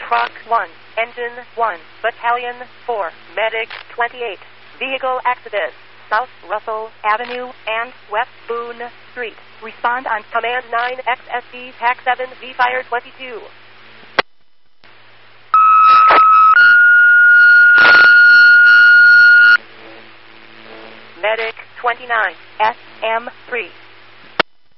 Truck 1, Engine 1, Battalion 4, Medic 28. Vehicle accident, South Russell Avenue and West Boone Street. Respond on Command 9 XSB TAC 7 V-Fire 22. Medic 29, SM3.